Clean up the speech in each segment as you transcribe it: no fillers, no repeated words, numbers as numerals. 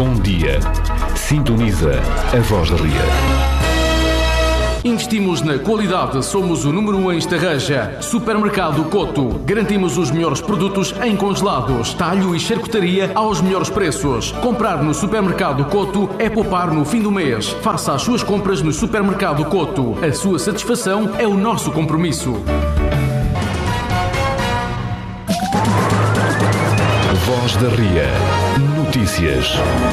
Bom dia. Sintoniza a Voz da Ria. Investimos na qualidade, somos o número 1 em Estarreja. Supermercado Coto. Garantimos os melhores produtos em congelados, talho e charcutaria aos melhores preços. Comprar no Supermercado Coto é poupar no fim do mês. Faça as suas compras no Supermercado Coto. A sua satisfação é o nosso compromisso. Voz da Ria. Notícias.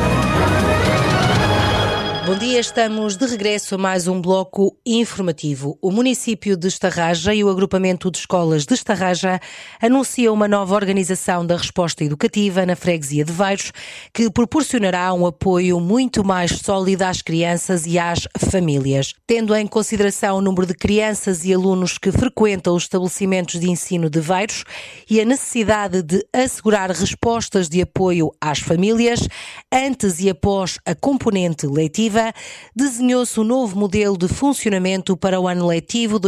Bom dia, estamos de regresso a mais um bloco informativo. O município de Estarreja e o agrupamento de escolas de Estarreja anunciam uma nova organização da resposta educativa na freguesia de Vairos, que proporcionará um apoio muito mais sólido às crianças e às famílias. Tendo em consideração o número de crianças e alunos que frequentam os estabelecimentos de ensino de Vairos e a necessidade de assegurar respostas de apoio às famílias, antes e após a componente letiva, desenhou-se um novo modelo de funcionamento para o ano letivo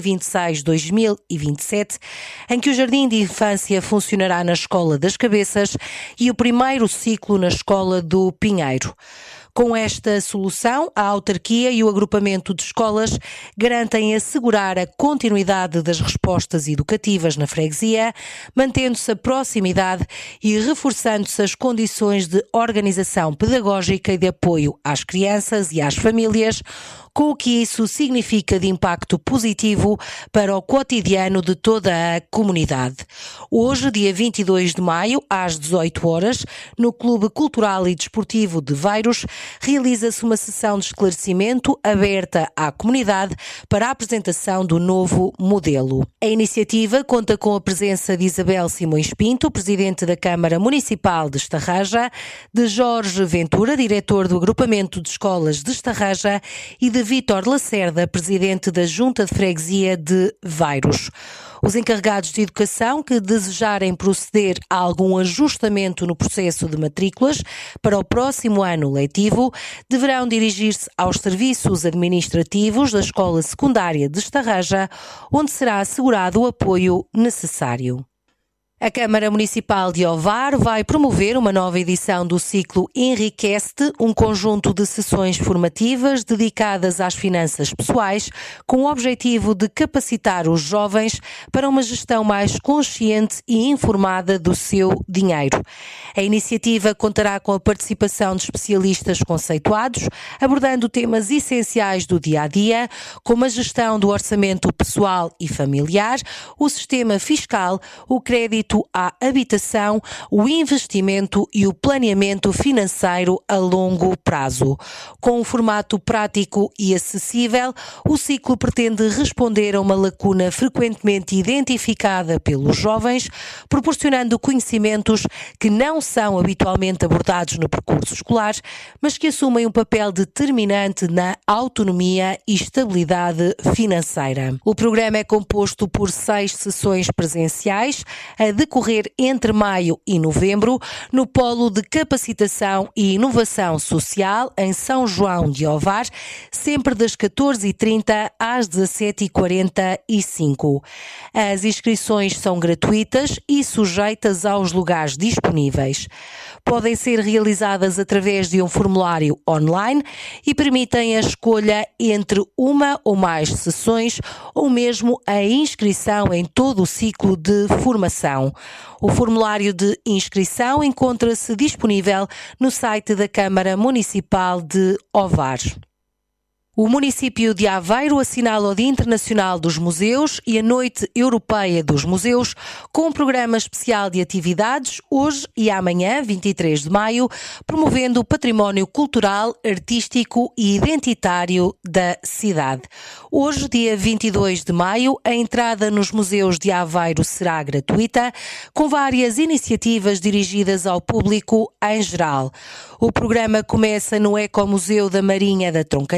2026-2027, em que o Jardim de Infância funcionará na Escola das Cabeças e o primeiro ciclo na Escola do Pinheiro. Com esta solução, a autarquia e o agrupamento de escolas garantem assegurar a continuidade das respostas educativas na freguesia, mantendo-se a proximidade e reforçando-se as condições de organização pedagógica e de apoio às crianças e às famílias, com o que isso significa de impacto positivo para o cotidiano de toda a comunidade. Hoje, dia 22 de maio, às 18 horas, no Clube Cultural e Desportivo de Vairos, realiza-se uma sessão de esclarecimento aberta à comunidade para a apresentação do novo modelo. A iniciativa conta com a presença de Isabel Simões Pinto, presidente da Câmara Municipal de Estarreja, de Jorge Ventura, diretor do agrupamento de escolas de Estarreja, e de Vítor Lacerda, presidente da Junta de Freguesia de Vairos. Os encarregados de educação que desejarem proceder a algum ajustamento no processo de matrículas para o próximo ano letivo deverão dirigir-se aos serviços administrativos da Escola Secundária de Estarreja, onde será assegurado o apoio necessário. A Câmara Municipal de Ovar vai promover uma nova edição do ciclo Enriquece-te, um conjunto de sessões formativas dedicadas às finanças pessoais, com o objetivo de capacitar os jovens para uma gestão mais consciente e informada do seu dinheiro. A iniciativa contará com a participação de especialistas conceituados, abordando temas essenciais do dia-a-dia, como a gestão do orçamento pessoal e familiar, o sistema fiscal, o crédito à habitação, o investimento e o planeamento financeiro a longo prazo. Com um formato prático e acessível, o ciclo pretende responder a uma lacuna frequentemente identificada pelos jovens, proporcionando conhecimentos que não são habitualmente abordados no percurso escolar, mas que assumem um papel determinante na autonomia e estabilidade financeira. O programa é composto por 6 sessões presenciais, a decorrer entre maio e novembro, no Polo de Capacitação e Inovação Social, em São João de Ovar, sempre das 14h30 às 17h45. As inscrições são gratuitas e sujeitas aos lugares disponíveis. Podem ser realizadas através de um formulário online e permitem a escolha entre uma ou mais sessões ou mesmo a inscrição em todo o ciclo de formação. O formulário de inscrição encontra-se disponível no site da Câmara Municipal de Ovar. O município de Aveiro assinala o Dia Internacional dos Museus e a Noite Europeia dos Museus, com um programa especial de atividades hoje e amanhã, 23 de maio, promovendo o património cultural, artístico e identitário da cidade. Hoje, dia 22 de maio, a entrada nos museus de Aveiro será gratuita, com várias iniciativas dirigidas ao público em geral. O programa começa no Ecomuseu da Marinha da Troncalhada,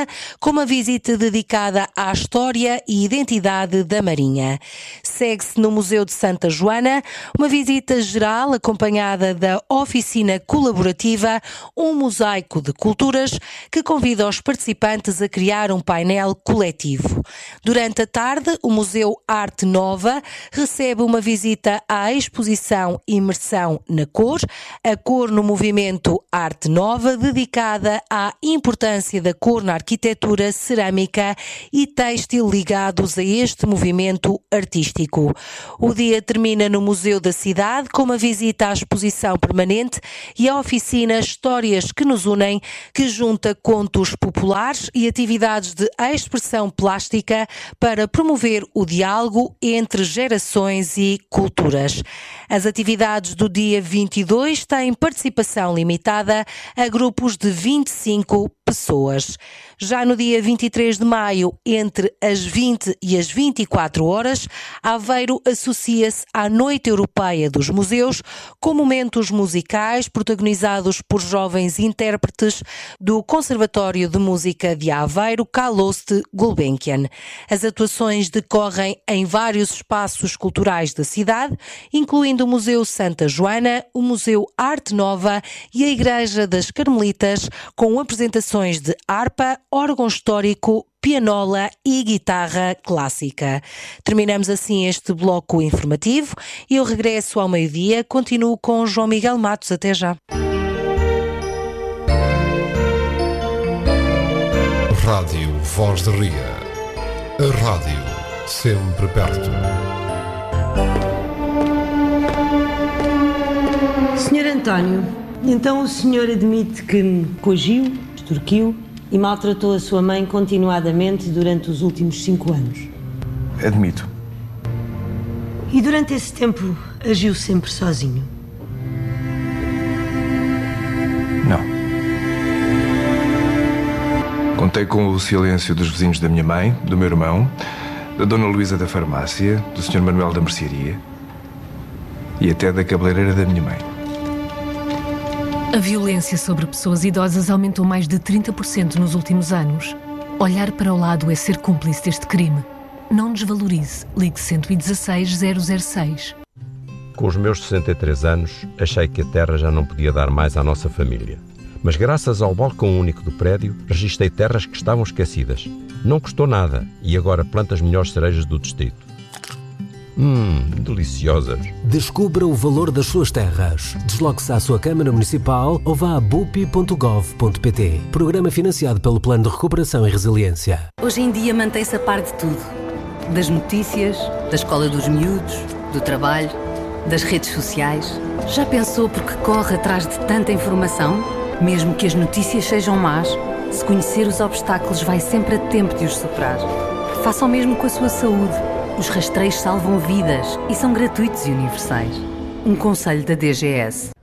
Marinha, com uma visita dedicada à história e identidade da Marinha. Segue-se no Museu de Santa Joana uma visita geral acompanhada da oficina colaborativa Um Mosaico de Culturas, que convida os participantes a criar um painel coletivo. Durante a tarde, o Museu Arte Nova recebe uma visita à exposição Imersão na Cor, a cor no movimento Arte Nova, dedicada à importância da cor na arquitetura, cerâmica e têxtil ligados a este movimento artístico. O dia termina no Museu da Cidade com uma visita à exposição permanente e à oficina Histórias que nos unem, que junta contos populares e atividades de expressão plástica para promover o diálogo entre gerações e culturas. As atividades do dia 22 têm participação limitada a grupos de 25 pessoas. Já no dia 23 de maio, entre as 20 e as 24 horas, Aveiro associa-se à Noite Europeia dos Museus, com momentos musicais protagonizados por jovens intérpretes do Conservatório de Música de Aveiro, Calouste Gulbenkian. As atuações decorrem em vários espaços culturais da cidade, incluindo o Museu Santa Joana, o Museu Arte Nova e a Igreja das Carmelitas, com apresentações de harpa, órgão histórico, pianola e guitarra clássica. Terminamos assim este bloco informativo e eu regresso ao meio-dia. Continuo com João Miguel Matos. Até já. Rádio Voz de Ria. A rádio sempre perto. Senhor António, então o senhor admite que me coagiu, extorquiu e maltratou a sua mãe continuadamente durante os últimos 5 anos? Admito. E durante esse tempo agiu sempre sozinho? Não. Contei com o silêncio dos vizinhos da minha mãe, do meu irmão, da Dona Luísa da farmácia, do Sr. Manuel da mercearia e até da cabeleireira da minha mãe. A violência sobre pessoas idosas aumentou mais de 30% nos últimos anos. Olhar para o lado é ser cúmplice deste crime. Não desvalorize. Ligue 116 006. Com os meus 63 anos, achei que a terra já não podia dar mais à nossa família. Mas graças ao balcão único do prédio, registrei terras que estavam esquecidas. Não custou nada e agora planto as melhores cerejas do distrito. Deliciosas. Descubra o valor das suas terras. Desloque-se à sua Câmara Municipal ou vá a bupi.gov.pt. Programa financiado pelo Plano de Recuperação e Resiliência. Hoje em dia mantém-se a par de tudo. Das notícias, da escola dos miúdos, do trabalho, das redes sociais. Já pensou porque corre atrás de tanta informação? Mesmo que as notícias sejam más, se conhecer os obstáculos vai sempre a tempo de os superar. Faça o mesmo com a sua saúde. Os rastreios salvam vidas e são gratuitos e universais. Um conselho da DGS.